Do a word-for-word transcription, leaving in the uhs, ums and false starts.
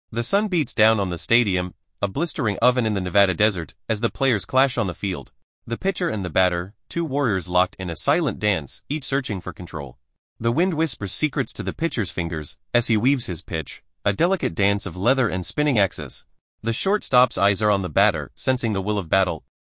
The sun beats down on the stadium, a blistering oven in the Nevada desert, as the players clash on the field. The pitcher and the batter, two warriors locked in a silent dance, each searching for control. The wind whispers secrets to the pitcher's fingers as he weaves his pitch, a delicate dance of leather and spinning axes. The shortstop's eyes are on the batter, sensing the will of battle.